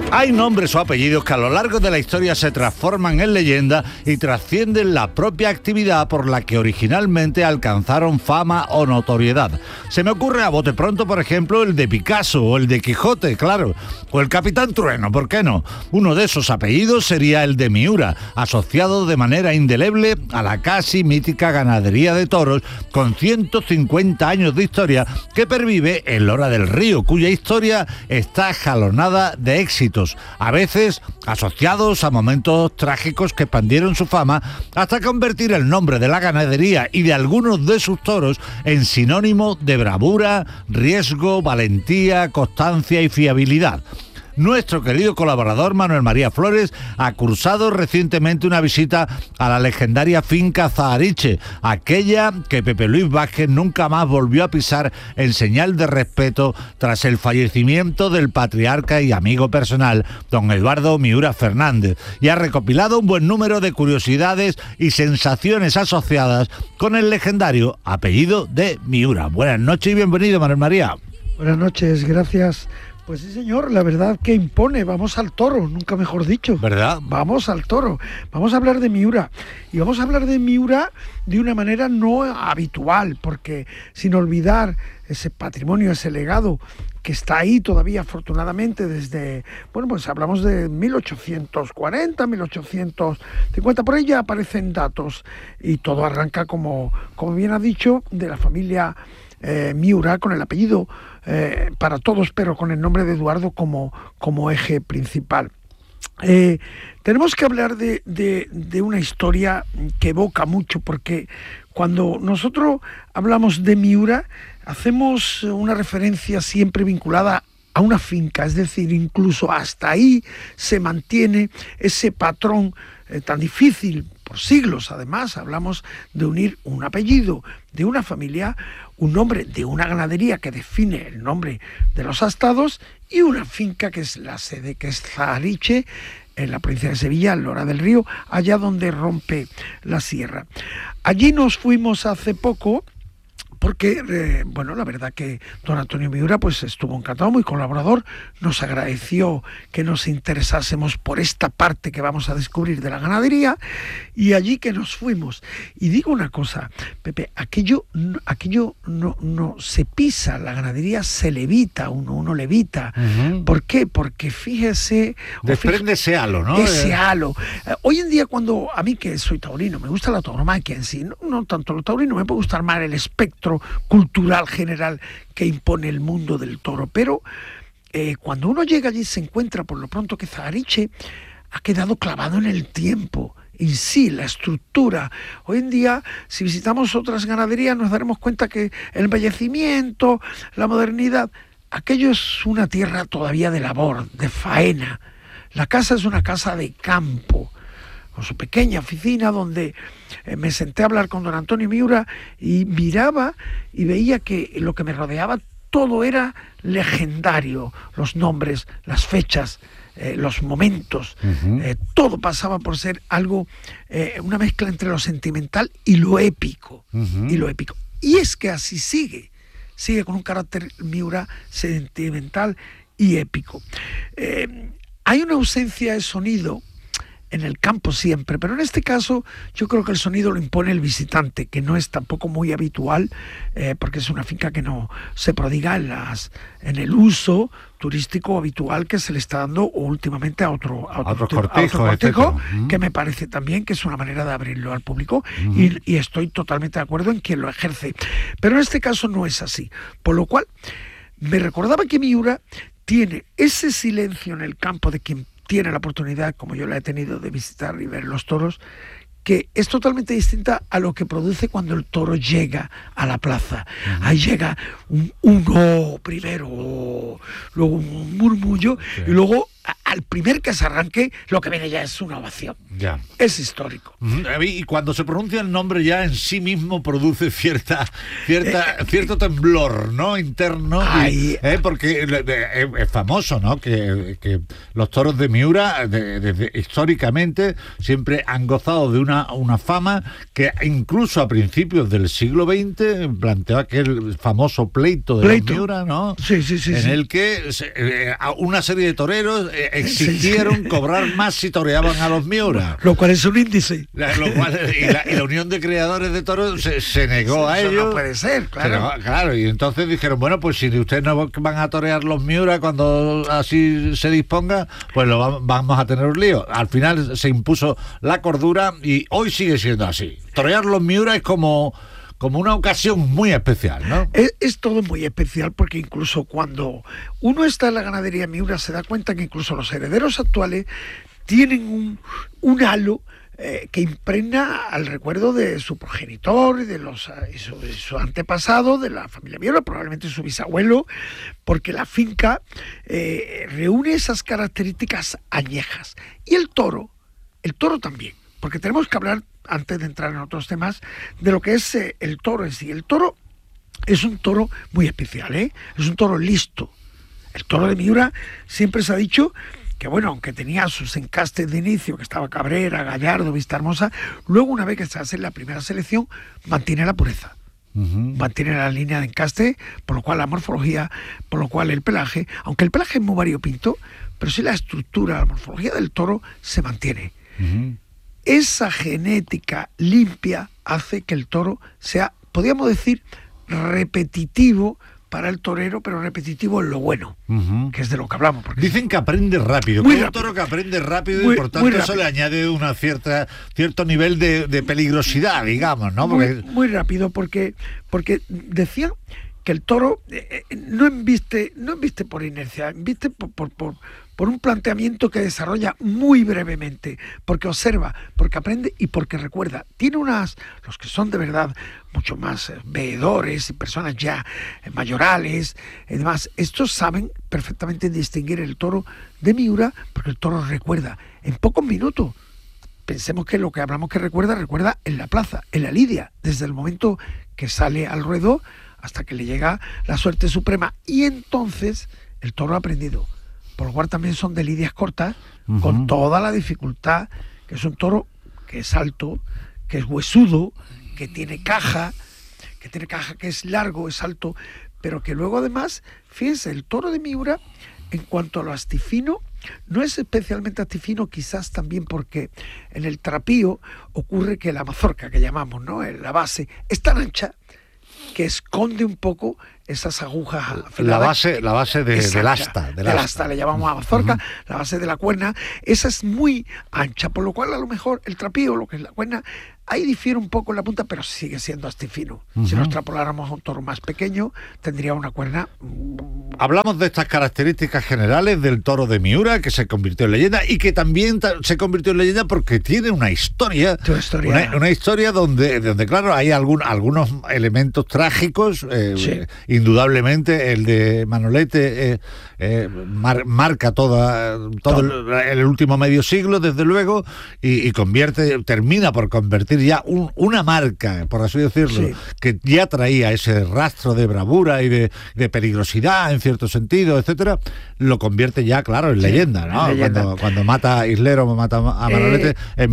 Hay nombres o apellidos que a lo largo de la historia se transforman en leyenda y trascienden la propia actividad por la que originalmente alcanzaron fama o notoriedad. Se me ocurre a bote pronto, por ejemplo, el de Picasso o el de Quijote, claro, o el Capitán Trueno, ¿por qué no? Uno de esos apellidos sería el de Miura, asociado de manera indeleble a la casi mítica ganadería de toros con 150 años de historia que pervive en Lora del Río, cuya historia está jalonada de éxitos, a veces asociados a momentos trágicos que expandieron su fama hasta convertir el nombre de la ganadería y de algunos de sus toros en sinónimo de bravura, riesgo, valentía, constancia y fiabilidad. Nuestro querido colaborador Manuel María Flores ha cursado recientemente una visita a la legendaria finca Zahariche, aquella que Pepe Luis Vázquez nunca más volvió a pisar en señal de respeto tras el fallecimiento del patriarca y amigo personal, don Eduardo Miura Fernández, y ha recopilado un buen número de curiosidades y sensaciones asociadas con el legendario apellido de Miura. Buenas noches y bienvenido, Manuel María. Buenas noches, gracias. Pues sí, señor, la verdad que impone. Vamos al toro, nunca mejor dicho. ¿Verdad? Vamos al toro. Vamos a hablar de Miura. Y vamos a hablar de Miura de una manera no habitual, porque sin olvidar ese patrimonio, ese legado que está ahí todavía, afortunadamente, desde, bueno, pues hablamos de 1840, 1850, por ahí ya aparecen datos, y todo arranca, como bien ha dicho, de la familia Miura, con el apellido para todos, pero con el nombre de Eduardo como eje principal. Tenemos que hablar de una historia que evoca mucho, porque cuando nosotros hablamos de Miura, hacemos una referencia siempre vinculada a una finca, es decir, incluso hasta ahí se mantiene ese patrón tan difícil por siglos. Además, hablamos de unir un apellido de una familia, un nombre de una ganadería que define el nombre de los astados, y una finca que es la sede, que es Zahariche, en la provincia de Sevilla, en Lora del Río, allá donde rompe la sierra. Allí nos fuimos hace poco, porque, bueno, la verdad que don Antonio Miura pues estuvo encantado, muy colaborador, nos agradeció que nos interesásemos por esta parte que vamos a descubrir de la ganadería, y allí que nos fuimos. Y digo una cosa, Pepe, aquello no se pisa, la ganadería se levita, uno levita. Uh-huh. ¿Por qué? Porque fíjese... Desprende ese halo, ¿no? Ese halo. Hoy en día, cuando a mí, que soy taurino, me gusta la tauromaquia en sí, no tanto lo taurino, me puede gustar más el espectro cultural general que impone el mundo del toro, pero cuando uno llega allí se encuentra por lo pronto que Zahariche ha quedado clavado en el tiempo en sí, la estructura. Hoy en día, si visitamos otras ganaderías, nos daremos cuenta que el embellecimiento, la modernidad, aquello es una tierra todavía de labor, de faena. La casa es una casa de campo, con su pequeña oficina, donde me senté a hablar con don Antonio Miura y miraba y veía que lo que me rodeaba todo era legendario, los nombres, las fechas, los momentos, uh-huh. Todo pasaba por ser algo, una mezcla entre lo sentimental y lo épico, uh-huh. Y es que así sigue con un carácter Miura sentimental y épico. Hay una ausencia de sonido en el campo siempre, pero en este caso yo creo que el sonido lo impone el visitante, que no es tampoco muy habitual, porque es una finca que no se prodiga en el uso turístico habitual que se le está dando últimamente a otro cortejo, que me parece también que es una manera de abrirlo al público, uh-huh. y estoy totalmente de acuerdo en quien lo ejerce, pero en este caso no es así, por lo cual me recordaba que Miura tiene ese silencio en el campo de quien tiene la oportunidad, como yo la he tenido, de visitar y ver los toros, que es totalmente distinta a lo que produce cuando el toro llega a la plaza. Uh-huh. Ahí llega un oh primero, oh, luego un murmullo, okay. Y luego al primer que se arranque, lo que viene ya es una ovación. Ya. Es histórico. Uh-huh. Y cuando se pronuncia el nombre ya en sí mismo produce cierto temblor, ¿no? Interno. Porque es famoso, ¿no? Que los toros de Miura, históricamente, siempre han gozado de una fama que incluso a principios del siglo XX planteó aquel famoso pleito de los Miura, ¿no? Sí. En el que una serie de toreros exigieron cobrar más si toreaban a los Miura. Lo cual es un índice. Y la Unión de Criadores de Toros se negó a ello. No puede ser, claro. Claro, y entonces dijeron, bueno, pues si ustedes no van a torear los Miura cuando así se disponga, pues vamos a tener un lío. Al final se impuso la cordura y hoy sigue siendo así. Torear los Miura es como una ocasión muy especial, ¿no? Es todo muy especial porque incluso cuando uno está en la ganadería Miura se da cuenta que incluso los herederos actuales tienen un halo que impregna al recuerdo de su progenitor y de su antepasado, de la familia Miura, probablemente su bisabuelo, porque la finca reúne esas características añejas. Y el toro también, porque tenemos que hablar, antes de entrar en otros temas, de lo que es el toro en sí. El toro es un toro muy especial, es un toro listo. El toro de Miura siempre se ha dicho que, bueno, aunque tenía sus encastes de inicio, que estaba Cabrera, Gallardo, Vista Hermosa, luego una vez que se hace la primera selección, mantiene la pureza. Mantiene la línea de encaste, por lo cual la morfología, por lo cual el pelaje, aunque el pelaje es muy variopinto, pero sí la estructura, la morfología del toro se mantiene. Esa genética limpia hace que el toro sea, podríamos decir, repetitivo para el torero, pero repetitivo en lo bueno, que es de lo que hablamos. Dicen que aprende rápido, que es un toro que aprende rápido y por tanto eso le añade cierto nivel de peligrosidad, digamos, ¿no? Muy rápido, porque decían que el toro no embiste por inercia, embiste por un planteamiento que desarrolla muy brevemente, porque observa, porque aprende y porque recuerda. Tiene los que son de verdad mucho más veedores y personas ya mayorales, además, estos saben perfectamente distinguir el toro de Miura, porque el toro recuerda en pocos minutos. Pensemos que lo que hablamos que recuerda en la plaza, en la lidia, desde el momento que sale al ruedo hasta que le llega la suerte suprema. Y entonces el toro ha aprendido. Por lo cual también son de lidias cortas, con toda la dificultad, que es un toro que es alto, que es huesudo, que tiene caja, que es largo, es alto, pero que luego además, fíjense, el toro de Miura, en cuanto a lo astifino, no es especialmente astifino, quizás también porque en el trapío ocurre que la mazorca que llamamos, ¿no?, la base, es tan ancha que esconde un poco esas agujas afiladas. La base del asta. Del asta, le llamamos a mazorca, la base de la cuerna, esa es muy ancha, por lo cual a lo mejor el trapío, lo que es la cuerna, ahí difiere un poco en la punta, pero sigue siendo astifino. Si nos extrapoláramos a un toro más pequeño, tendría una cuerna. Hablamos de estas características generales del toro de Miura, que se convirtió en leyenda y que también se convirtió en leyenda porque tiene una historia. Una historia donde claro, hay algunos elementos trágicos. Indudablemente el de Manolete marca todo el último medio siglo, desde luego, y termina por convertir ya una marca, por así decirlo, que ya traía ese rastro de bravura y de peligrosidad en cierto sentido, etcétera, lo convierte ya, claro, en leyenda, ¿no? Cuando mata a Islero, mata a Manolete en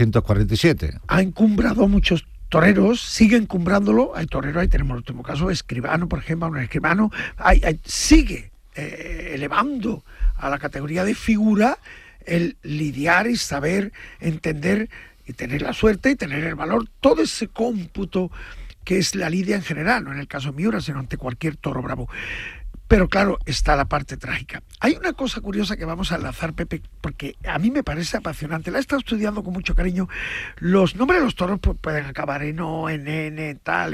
1947. Ha encumbrado muchos toreros, sigue encumbrándolo. Hay toreros, ahí tenemos el último caso, Escribano, por ejemplo, un Escribano, sigue elevando a la categoría de figura el lidiar y saber entender y tener la suerte y tener el valor, todo ese cómputo que es la lidia en general, no en el caso de Miura, sino ante cualquier toro bravo. Pero claro, está la parte trágica. Hay una cosa curiosa que vamos a enlazar, Pepe, porque a mí me parece apasionante. La he estado estudiando con mucho cariño. Los nombres de los toros pueden acabar en O, en N, tal,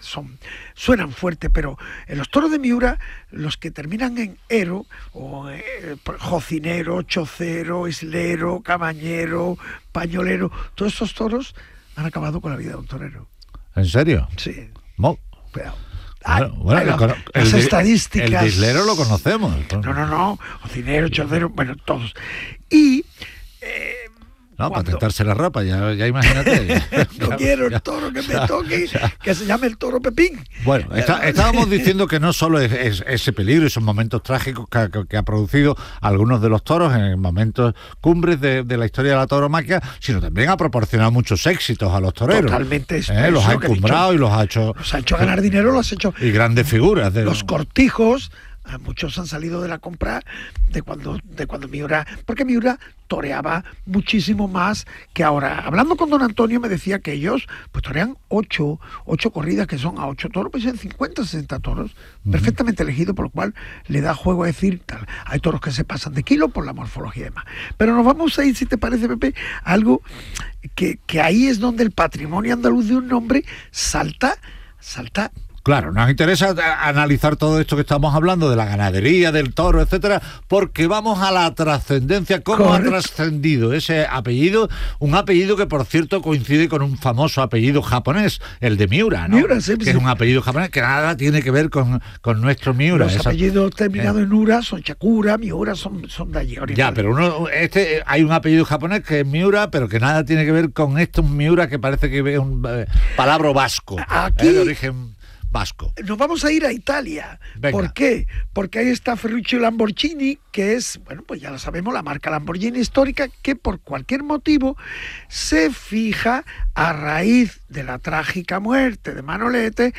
suenan fuerte, pero en los toros de Miura, los que terminan en ero, o jocinero, chocero, islero, cabañero, pañolero, todos estos toros han acabado con la vida de un torero. ¿En serio? Sí. Cuidado. Las estadísticas. El Islero lo conocemos. No. Cocinero, chordero, bueno, todos. Y. Para tentarse la ropa, ya imagínate. No quiero el toro que me toque, que se llame el toro Pepín. Bueno, estábamos diciendo que no solo es ese peligro, esos momentos trágicos que ha producido algunos de los toros en momentos cumbres de la historia de la tauromaquia, sino también ha proporcionado muchos éxitos a los toreros. Totalmente. Los ha encumbrado y los ha hecho ganar dinero, los ha hecho. Y grandes figuras. Los cortijos Muchos han salido de la compra de cuando Miura, porque Miura toreaba muchísimo más que ahora. Hablando con don Antonio me decía que ellos pues torean 8 corridas, que son a 8 toros, pues en 50, 60 toros, perfectamente elegido, por lo cual le da juego a decir tal. Hay toros que se pasan de kilo por la morfología y demás. Pero nos vamos a ir, si te parece, Pepe, a algo que ahí es donde el patrimonio andaluz de un nombre salta. Claro, nos interesa analizar todo esto que estamos hablando de la ganadería, del toro, etcétera, porque vamos a la trascendencia, cómo ha trascendido ese apellido, un apellido que por cierto coincide con un famoso apellido japonés, el de Miura, ¿no? Miura, sí, que es un apellido japonés que nada tiene que ver con nuestro Miura. Los apellidos terminados en Ura son Chakura, Miura, son de allí. Ya, pero hay un apellido japonés que es Miura, pero que nada tiene que ver con un Miura que parece que es un palabra vasco. Aquí, de origen vasco. Nos vamos a ir a Italia. Venga. ¿Por qué? Porque ahí está Ferruccio Lamborghini, que es, bueno, pues ya lo sabemos, la marca Lamborghini histórica, que por cualquier motivo se fija a raíz de la trágica muerte de Manolete,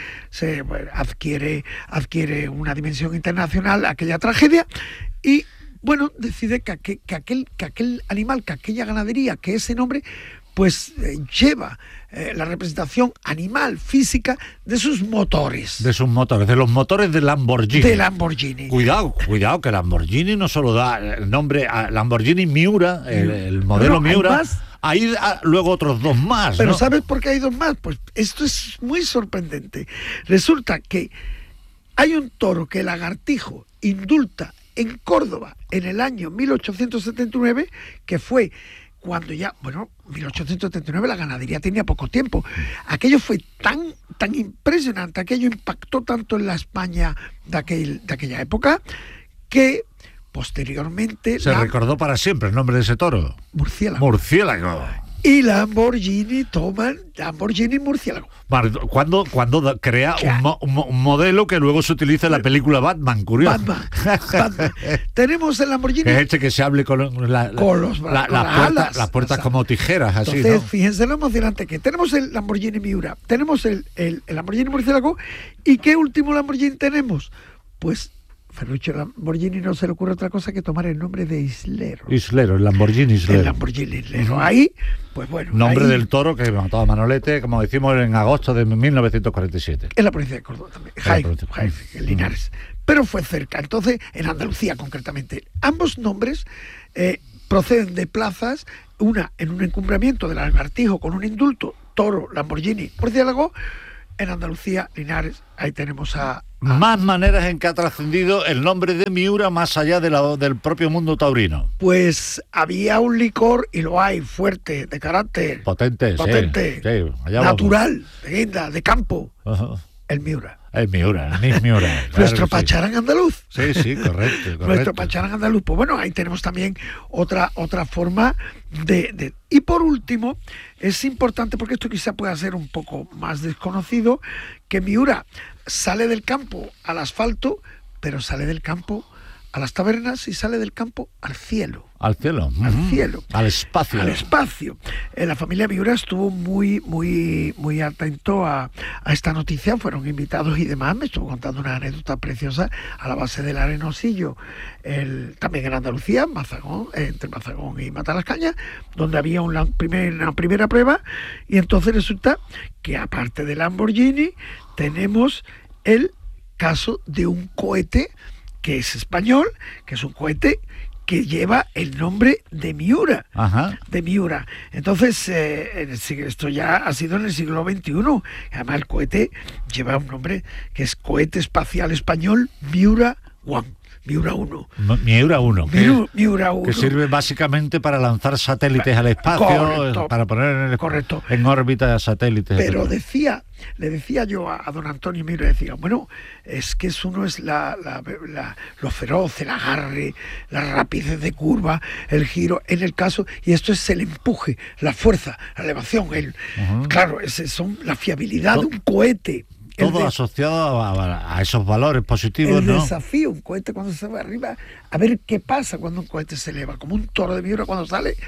adquiere una dimensión internacional aquella tragedia y, bueno, decide que aquel animal, que aquella ganadería, que ese nombre, pues lleva la representación animal, física, de sus motores. De sus motores, de los motores de Lamborghini. De Lamborghini. Cuidado, que Lamborghini no solo da el nombre a Lamborghini Miura, el modelo Miura. Hay luego otros 2 más. Pero ¿no? ¿sabes por qué hay 2 más? Pues esto es muy sorprendente. Resulta que hay un toro que Lagartijo indulta en Córdoba en el año 1879, que fue cuando ya, 1879 la ganadería tenía poco tiempo. Aquello fue tan impresionante, aquello impactó tanto en la España de aquella época, que posteriormente recordó para siempre el nombre de ese toro. Murciélago. Y Lamborghini toman Lamborghini Murciélago. Cuando crea un modelo que luego se utiliza en la película Batman, curioso. Batman. Tenemos el Lamborghini. Es que se hable con las puertas como tijeras, así. Entonces, ¿no? Fíjense lo emocionante que tenemos el Lamborghini Miura, tenemos el Lamborghini Murciélago, ¿y qué último Lamborghini tenemos? Pues Ferruccio Lamborghini no se le ocurre otra cosa que tomar el nombre de Islero. El Lamborghini Islero. El Lamborghini Islero. Ahí, pues bueno. Nombre del toro que mató a Manolete, como decimos, en agosto de 1947. En la provincia de Córdoba también. Jaén, en Linares. Pero fue cerca. Entonces, en Andalucía concretamente. Ambos nombres proceden de plazas, una en un encumbramiento del Lagartijo con un indulto, toro, Lamborghini, Murciélago. En Andalucía, Linares, ahí tenemos más maneras en que ha trascendido el nombre de Miura más allá del propio mundo taurino. Pues había un licor, y lo hay, fuerte, de carácter. Potente, sí, natural, de guinda, de campo. Uh-huh. El Miura. El Miura. Claro. Nuestro pacharán andaluz. Sí, correcto. Nuestro pacharán andaluz. Pues bueno, ahí tenemos también otra forma de... Y por último, es importante, porque esto quizá pueda ser un poco más desconocido, que Miura sale del campo al asfalto, pero sale del campo a las tabernas y sale del campo al cielo. Al cielo. Al espacio. La familia Miura estuvo muy atento a esta noticia, fueron invitados y demás. Me estuvo contando una anécdota preciosa a la base del Arenosillo, también en Andalucía, Mazagón, entre Mazagón y Matalascañas, donde había una primera prueba, y entonces resulta que aparte del Lamborghini tenemos el caso de un cohete que es español, que es un cohete que lleva el nombre de Miura. Ajá. De Miura. Entonces, esto ya ha sido en el siglo XXI. Además, el cohete lleva un nombre que es Cohete Espacial Español Miura 1. Miura 1. Miura 1. Miura 1. Que sirve básicamente para lanzar satélites al espacio, correcto, para poner en órbita satélites. Pero le decía yo a don Antonio Miura, decía, bueno, es que uno es lo feroz, el agarre, la rapidez de curva, el giro, en el caso, y esto es el empuje, la fuerza, la elevación, claro, son la fiabilidad de un cohete. Todo asociado a esos valores positivos, el ¿no? desafío, un cohete cuando se va arriba, a ver qué pasa cuando un cohete se eleva, como un toro de Miura cuando sale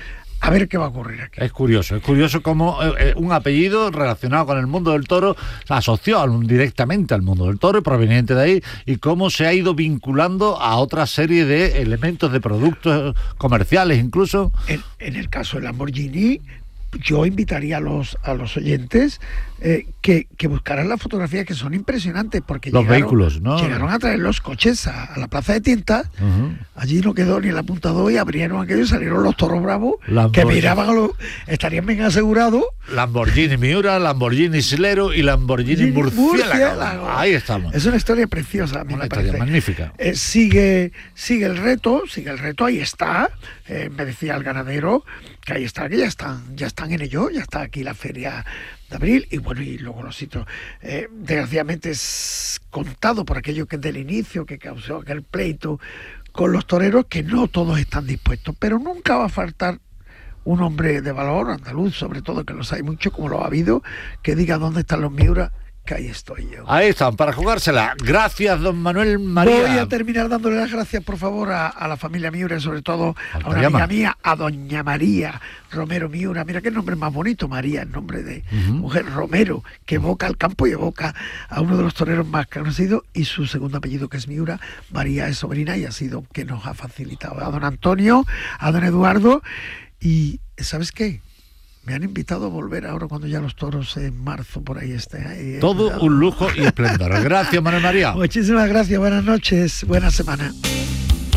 A ver qué va a ocurrir aquí. Es curioso cómo un apellido relacionado con el mundo del toro se asoció directamente al mundo del toro, proveniente de ahí, y cómo se ha ido vinculando a otra serie de elementos, de productos comerciales incluso. En el caso de Lamborghini, yo invitaría a los oyentes que buscaran las fotografías, que son impresionantes, porque los vehículos, ¿no? Llegaron a traer los coches a la plaza de Tientas. Allí no quedó ni el apuntador y abrieron aquello y salieron los toros bravos que miraban estarían bien asegurados. Lamborghini Miura, Lamborghini Silero y Lamborghini Murciélago. Ahí estamos. Es una historia preciosa, a mí una me historia parece. Magnífica. Sigue el reto, ahí está. Me decía el ganadero que ahí está, que ya están en ello, ya está aquí la feria de abril, y bueno, y luego los sitios. Desgraciadamente es contado por aquello que es del inicio, que causó aquel pleito con los toreros, que no todos están dispuestos, pero nunca va a faltar un hombre de valor, andaluz sobre todo, que los hay mucho, como lo ha habido, que diga dónde están los Miura, que ahí estoy yo. Ahí están, para jugársela. Gracias, don Manuel María. Voy a terminar dándole las gracias, por favor, a la familia Miura, y sobre todo a una amiga mía, a doña María Romero Miura. Mira qué nombre más bonito, María, el nombre de mujer, Romero, que evoca al campo y evoca a uno de los toreros más conocidos, y su segundo apellido, que es Miura. María es sobrina y ha sido que nos ha facilitado a don Antonio, a don Eduardo, y ¿sabes qué? Me han invitado a volver ahora cuando ya los toros en marzo por ahí estén. Todo un lujo y esplendor. Gracias, Manuel María. Muchísimas gracias, buenas noches, buena semana.